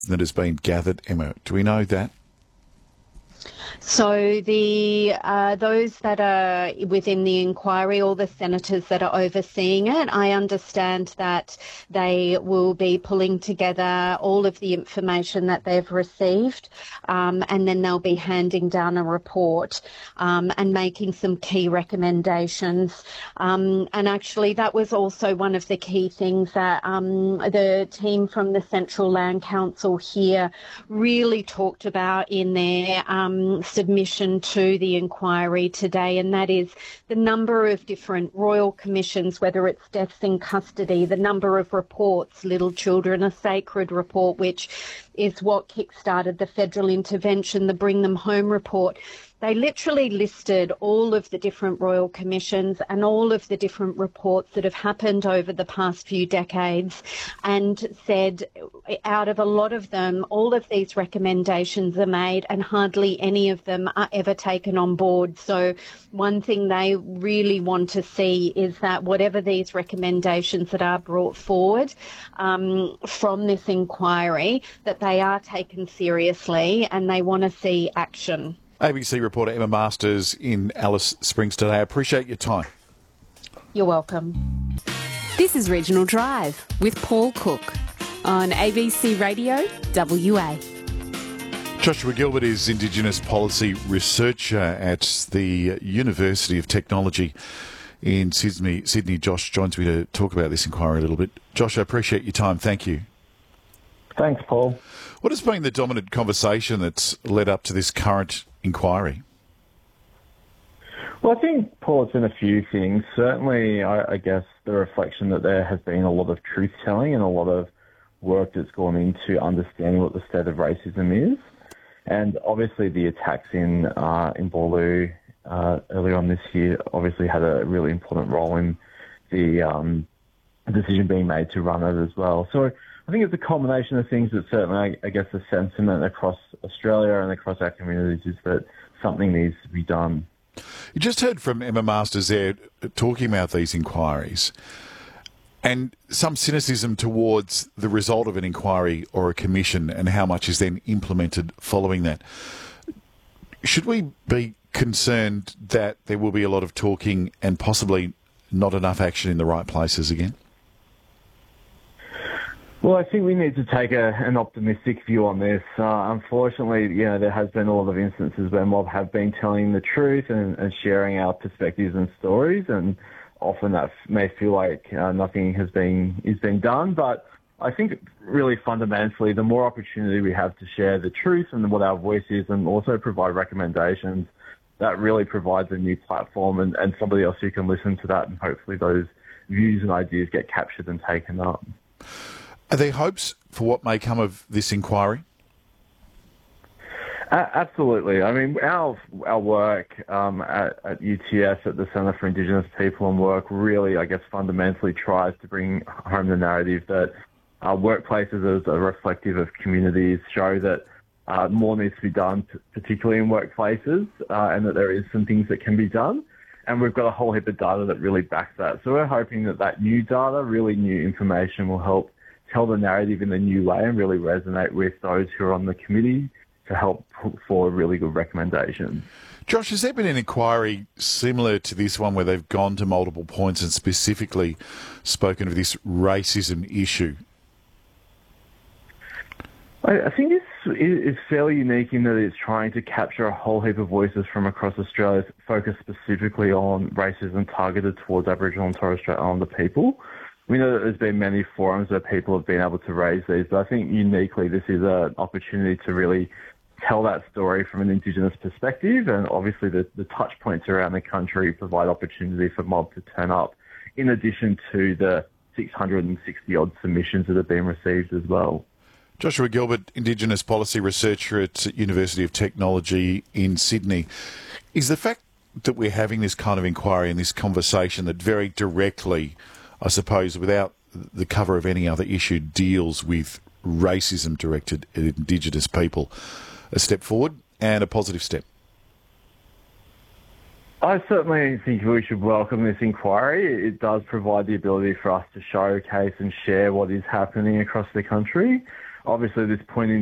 that has been gathered, Emma? Do we know that? So those that are within the inquiry, all the senators that are overseeing it, I understand that they will be pulling together all of the information that they've received, and then they'll be handing down a report and making some key recommendations. And actually, that was also one of the key things that the team from the Central Land Council here really talked about in their submission to the inquiry today, and that is the number of different royal commissions, whether it's deaths in custody, the number of reports, Little Children Are Sacred report, which is what kick-started the federal intervention, the Bring Them Home report. They literally listed all of the different royal commissions and all of the different reports that have happened over the past few decades and said out of a lot of them, all of these recommendations are made and hardly any of them are ever taken on board. So one thing they really want to see is that whatever these recommendations that are brought forward from this inquiry, that they are taken seriously and they want to see action. ABC reporter Emma Masters in Alice Springs today. I appreciate your time. You're welcome. This is Regional Drive with Paul Cook on ABC Radio WA. Joshua Gilbert is Indigenous Policy Researcher at the University of Technology in Sydney. Josh joins me to talk about this inquiry a little bit. Josh, I appreciate your time. Thank you. Thanks, Paul. What has been the dominant conversation that's led up to this current inquiry? Well, I think, Paul, it's been a few things. Certainly, I guess the reflection that there has been a lot of truth-telling and a lot of work that's gone into understanding what the state of racism is. And obviously the attacks in Boorloo earlier on this year obviously had a really important role in the decision being made to run it as well. So I think it's a combination of things that certainly, I guess, the sentiment across Australia and across our communities is that something needs to be done. You just heard from Emma Masters there talking about these inquiries and some cynicism towards the result of an inquiry or a commission and how much is then implemented following that. Should we be concerned that there will be a lot of talking and possibly not enough action in the right places again? Well, I think we need to take an optimistic view on this. Unfortunately, there has been a lot of instances where mob have been telling the truth and sharing our perspectives and stories, and often that may feel like nothing is being done. But I think really fundamentally, the more opportunity we have to share the truth and what our voice is and also provide recommendations, that really provides a new platform and somebody else who can listen to that, and hopefully those views and ideas get captured and taken up. Are there hopes for what may come of this inquiry? Absolutely. I mean, our work at UTS, at the Centre for Indigenous People and Work, really, I guess, fundamentally tries to bring home the narrative that workplaces are reflective of communities, show that more needs to be done, particularly in workplaces, and that there is some things that can be done. And we've got a whole heap of data that really backs that. So we're hoping that new data, really new information, will help tell the narrative in a new way and really resonate with those who are on the committee to help put forward really good recommendations. Josh, has there been an inquiry similar to this one where they've gone to multiple points and specifically spoken of this racism issue? I think this is fairly unique in that it's trying to capture a whole heap of voices from across Australia, focused specifically on racism targeted towards Aboriginal and Torres Strait Islander people. We know that there's been many forums where people have been able to raise these, but I think uniquely this is an opportunity to really tell that story from an Indigenous perspective, and obviously the touch points around the country provide opportunity for mob to turn up, in addition to the 660-odd submissions that have been received as well. Joshua Gilbert, Indigenous Policy Researcher at University of Technology in Sydney. Is the fact that we're having this kind of inquiry and this conversation that very directly, I suppose, without the cover of any other issue, deals with racism directed at Indigenous people, a step forward and a positive step? I certainly think we should welcome this inquiry. It does provide the ability for us to showcase and share what is happening across the country. obviously, this point in